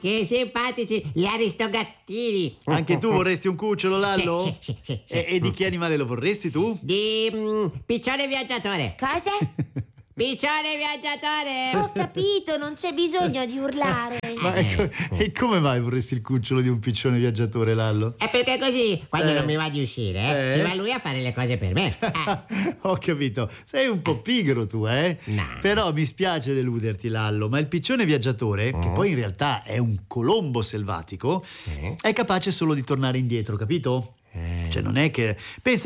che simpatici gli aristogattini. Anche tu vorresti un cucciolo, Lallo? Sì. E di che animale lo vorresti tu? Di piccione viaggiatore. Cosa? Piccione viaggiatore. Ho capito, non c'è bisogno di urlare. Ma e come mai vorresti il cucciolo di un piccione viaggiatore, Lallo? È perché così, quando non mi va di uscire, ci va lui a fare le cose per me. Ho capito, sei un po' pigro tu, eh? No. Però mi spiace deluderti, Lallo, ma il piccione viaggiatore, che poi in realtà è un colombo selvatico, è capace solo di tornare indietro, capito? Cioè non è che... Pensa